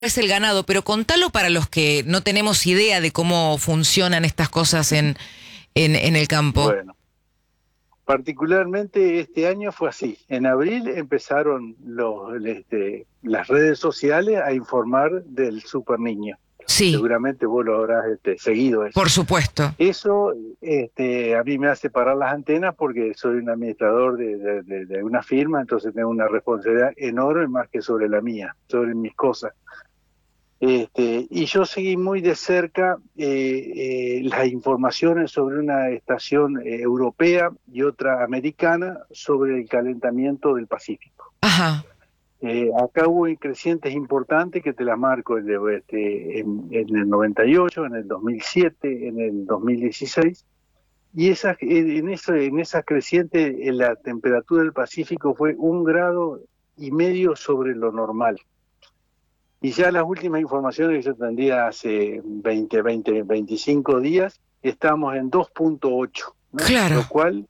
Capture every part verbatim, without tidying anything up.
es el ganado, pero contalo para los que no tenemos idea de cómo funcionan estas cosas en, en, en el campo. Bueno, particularmente este año fue así. En abril empezaron los, este, las redes sociales a informar del Super Niño. Sí. Seguramente vos lo habrás este, seguido eso. Por supuesto. Eso este, a mí me hace parar las antenas porque soy un administrador de, de, de, de una firma, entonces tengo una responsabilidad enorme más que sobre la mía, sobre mis cosas. Este, y yo seguí muy de cerca eh, eh, las informaciones sobre una estación eh, europea y otra americana sobre el calentamiento del Pacífico. Ajá. Eh, acá hubo crecientes importantes que te las marco el de, este, en, en el noventa y ocho, en el dos mil siete, en el dos mil dieciséis, y esa, en, esa, en esa creciente la temperatura del Pacífico fue un grado y medio sobre lo normal. Y ya las últimas informaciones que yo tendría hace veinte, veinte, veinticinco días, estamos en dos punto ocho, ¿no? Claro. Lo cual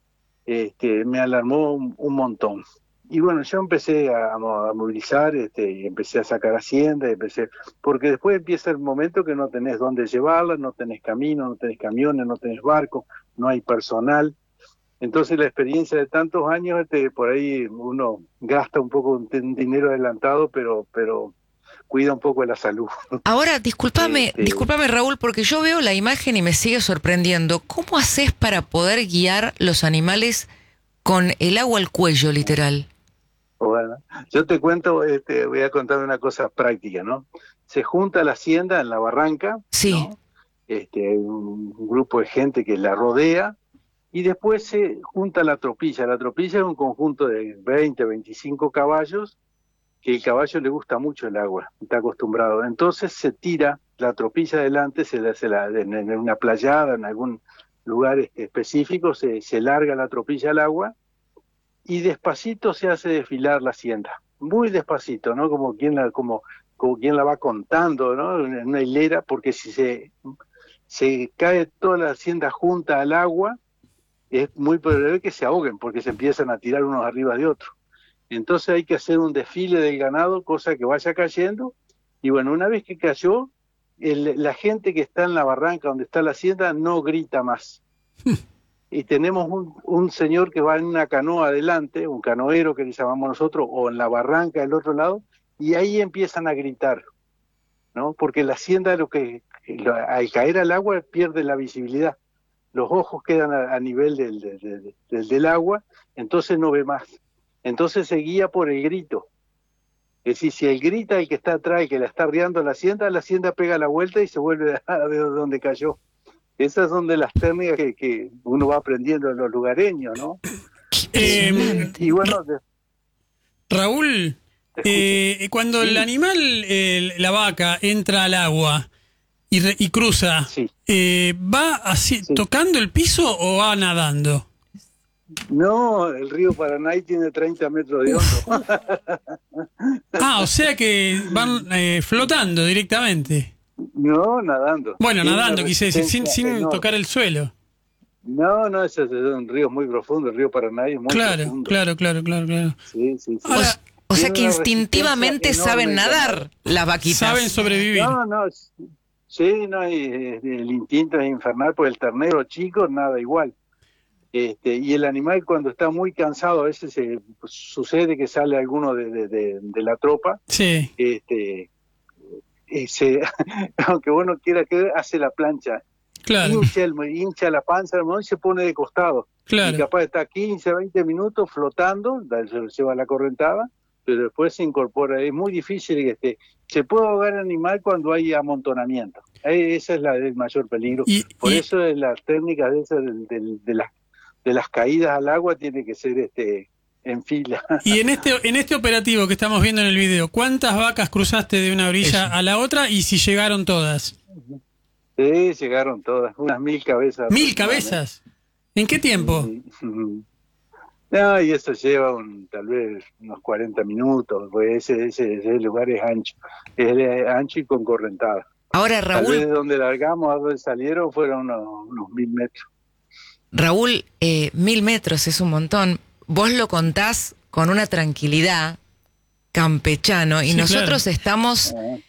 este, me alarmó un, un montón. Y bueno, yo empecé a, a movilizar, este, y empecé a sacar hacienda, empecé, porque después empieza el momento que no tenés dónde llevarla, no tenés camino, no tenés camiones, no tenés barco, no hay personal. Entonces la experiencia de tantos años, este, por ahí uno gasta un poco de dinero adelantado, pero, pero cuida un poco de la salud. Ahora, discúlpame, Este, discúlpame Raúl, porque yo veo la imagen y me sigue sorprendiendo. ¿Cómo haces para poder guiar los animales con el agua al cuello, literal? Bueno, yo te cuento, este, voy a contar una cosa práctica, ¿no? Se junta la hacienda en la barranca, Sí. ¿no? Este, un, un grupo de gente que la rodea, y después se junta la tropilla. La tropilla es un conjunto de veinte, veinticinco caballos, que el caballo le gusta mucho el agua, está acostumbrado. Entonces se tira la tropilla adelante, se la, se la, en, en una playada, en algún lugar este, específico, se, se larga la tropilla al agua, y despacito se hace desfilar la hacienda, muy despacito, ¿no? Como quien la, como, como quien la va contando, ¿no? En una hilera, porque si se, se cae toda la hacienda junta al agua, es muy probable que se ahoguen, porque se empiezan a tirar unos arriba de otros. Entonces hay que hacer un desfile del ganado, cosa que vaya cayendo, y bueno, una vez que cayó, el, la gente que está en la barranca donde está la hacienda no grita más. Y tenemos un, un señor que va en una canoa adelante, un canoero que le llamamos nosotros, o en la barranca del otro lado, y ahí empiezan a gritar, ¿no? Porque la hacienda, lo que al caer al agua, pierde la visibilidad. Los ojos quedan a, a nivel del, del, del, del agua, entonces no ve más. Entonces se guía por el grito. Es decir, si él grita, el que está atrás, el que la está arriando la hacienda, la hacienda pega la vuelta y se vuelve a ver dónde cayó. Esas son de las técnicas que, que uno va aprendiendo en los lugareños, ¿no? Eh, y bueno, de, Raúl, eh, cuando sí. el animal, eh, la vaca, entra al agua y, re, y cruza, sí. eh, ¿va así, sí. tocando el piso o va nadando? No, el río Paraná tiene treinta metros de hondo. Ah, o sea que van eh, flotando directamente. No, nadando. Bueno, tiene nadando, quise decir, sin, sin tocar el suelo. No, no, ese es un río muy profundo, el río Paraná es muy claro, profundo. Claro, claro, claro, claro. Sí, sí, sí. Ahora, o sea que instintivamente saben nadar las vaquitas. Saben sobrevivir. No, no, sí, no, el instinto es infernal, porque el ternero chico nada igual. Este, y el animal cuando está muy cansado, a veces se, pues, sucede que sale alguno de, de, de, de la tropa, sí. este, y se, aunque uno quiera que hace la plancha, claro. hincha, el, hincha la panza y se pone de costado, claro. y capaz está quince, veinte minutos flotando, se lleva la correntada, pero después se incorpora. Es muy difícil que esté. Se puede ahogar el animal cuando hay amontonamiento, esa es la del mayor peligro. Y, por y... eso es las técnicas de, esas, de, de, de las de las caídas al agua tiene que ser este en fila. Y en este en este operativo que estamos viendo en el video, ¿cuántas vacas cruzaste de una orilla Eso. a la otra y si llegaron todas? Sí, llegaron todas, unas mil cabezas. ¿Mil cabezas? ¿En qué tiempo? No, y eso lleva un, tal vez unos cuarenta minutos, pues ese, ese, ese lugar es ancho, es ancho y con correntada. Ahora, Raúl... Tal vez de donde largamos a donde salieron fueron unos, unos mil metros. Raúl, eh, mil metros es un montón. Vos lo contás con una tranquilidad, campechano y Sí, nosotros claro. estamos